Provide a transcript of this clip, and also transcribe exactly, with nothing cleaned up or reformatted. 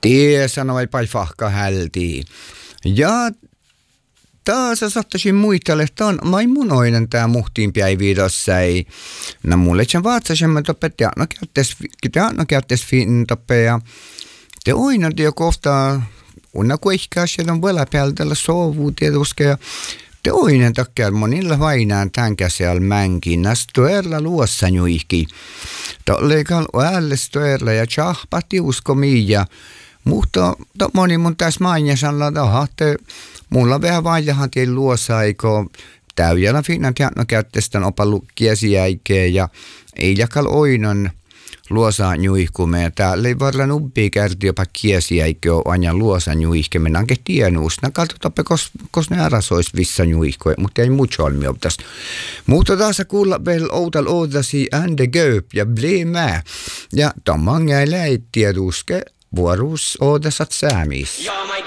Tie sanoi pai fahka hältiin. Ja taas saattaisin muistella, että on maimunoinen tämä muhtiin päiviidossa ei. No mulle sen vaatsasemmin toppe teanno käyttäisi fin toppe ja te oina tie kohtaa unna kuihkaa sieltä vielä päältällä sovuu tietuske ja te oinen takia monilla vainaan tämän käsial mänkin nastoerla luossa juihki. Tolleikal äällestöerla ja tjahpati usko miia. Mutta to, moni mun tässä mainia sanoo, että mulla on vähän vaijahan tien luossa aiko täyjällä finnan tiedä käyttästän opallu kiesiäikeä ja ei jakal oinon luosa juihkume. Täällä ei varmaan umpia kerti jopa kiesiäike on aina luosa juihke. Mennään onkin tienuus. Nää katsotaanpa, kos, kos ne arasois vissa juihkoja, mutta ei mucho olmi optas. Mutta taas kuulla vielä outal oudasi ände göp ja bli mä. Ja tomman ei läi tieduske vuoruus oudasat säämis.